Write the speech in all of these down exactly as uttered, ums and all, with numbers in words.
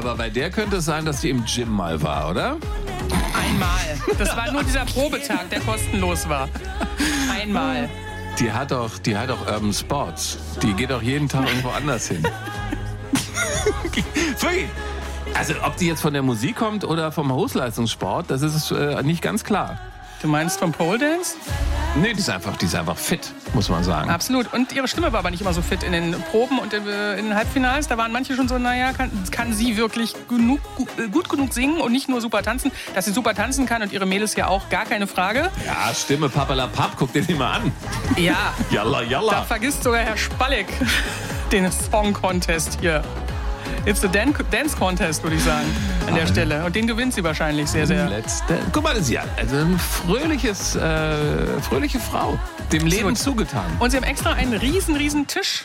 Aber bei der könnte es sein, dass die im Gym mal war, oder? Einmal. Das war nur dieser Probetag, der kostenlos war. Einmal. Die hat doch, die hat doch Urban Sports. Die geht doch jeden Tag irgendwo anders hin. Also ob die jetzt von der Musik kommt oder vom Hochleistungssport, das ist äh, nicht ganz klar. Du meinst vom Pole Dance? Nee, die ist einfach, die ist einfach fit, muss man sagen. Absolut. Und ihre Stimme war aber nicht immer so fit in den Proben und in den Halbfinals. Da waren manche schon so, naja, kann, kann sie wirklich genug, gut genug singen und nicht nur super tanzen. Dass sie super tanzen kann und ihre Mädels ja auch, gar keine Frage. Ja, Stimme papalapap, guck dir die mal an. Ja. Jalla, jalla. Da vergisst sogar Herr Spalleck den Song-Contest hier. It's the Dance Contest, würde ich sagen, an der Stelle. Und den gewinnt sie wahrscheinlich sehr, sehr. Let's Dance. Guck mal, das ist ja also ein fröhliches, äh, fröhliche Frau, dem Leben Gut. zugetan. Und sie haben extra einen riesen, riesen Tisch.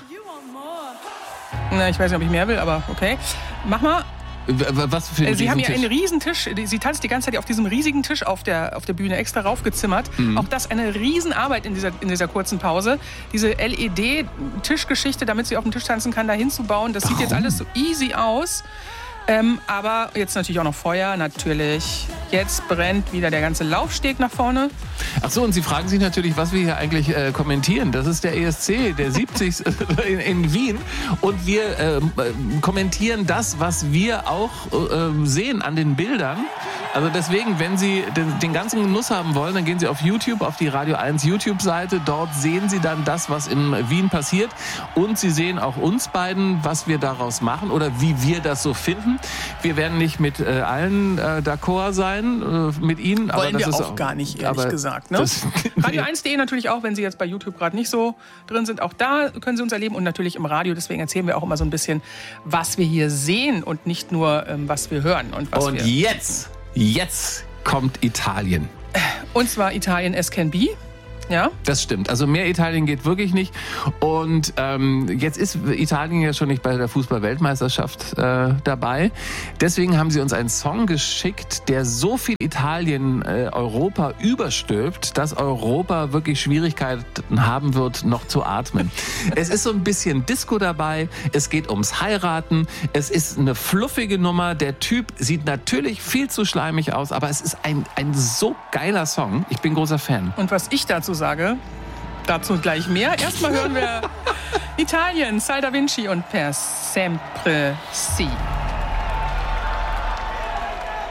Na, ich weiß nicht, ob ich mehr will, aber okay. Mach mal. Was für ein Sie haben ja Riesentisch? einen Riesentisch. Sie tanzt die ganze Zeit auf diesem riesigen Tisch auf der, auf der Bühne extra raufgezimmert. Mhm. Auch das eine Riesenarbeit in dieser, in dieser kurzen Pause. Diese L E D-Tischgeschichte, damit sie auf dem Tisch tanzen kann, da hinzubauen. Das Warum? sieht jetzt alles so easy aus. Ähm, aber jetzt natürlich auch noch Feuer, natürlich. Jetzt brennt wieder der ganze Laufsteg nach vorne. Ach so, und Sie fragen sich natürlich, was wir hier eigentlich äh, kommentieren. Das ist der E S C, der siebzig in, in Wien. Und wir äh, kommentieren das, was wir auch äh, sehen an den Bildern. Also deswegen, wenn Sie den, den ganzen Genuss haben wollen, dann gehen Sie auf YouTube, auf die Radio eins YouTube-Seite. Dort sehen Sie dann das, was in Wien passiert. Und Sie sehen auch uns beiden, was wir daraus machen oder wie wir das so finden. Wir werden nicht mit äh, allen äh, d'accord sein, äh, mit Ihnen. Wollen aber das wir ist auch gar nicht, ehrlich aber gesagt. Ne? das- Radio eins punkt de natürlich auch, wenn Sie jetzt bei YouTube gerade nicht so drin sind. Auch da können Sie uns erleben und natürlich im Radio. Deswegen erzählen wir auch immer so ein bisschen, was wir hier sehen und nicht nur, ähm, was wir hören. Und, was Und wir jetzt, jetzt kommt Italien. Und zwar Italien as can be. Ja. Das stimmt. Also mehr Italien geht wirklich nicht. Und ähm, jetzt ist Italien ja schon nicht bei der Fußball-Weltmeisterschaft äh, dabei. Deswegen haben sie uns einen Song geschickt, der so viel Italien äh, Europa überstülpt, dass Europa wirklich Schwierigkeiten haben wird, noch zu atmen. Es ist so ein bisschen Disco dabei. Es geht ums Heiraten. Es ist eine fluffige Nummer. Der Typ sieht natürlich viel zu schleimig aus, aber es ist ein, ein so geiler Song. Ich bin großer Fan. Und was ich dazu sage, dazu gleich mehr. Erstmal hören wir Italien, Sal Da Vinci und Per Sempre Si.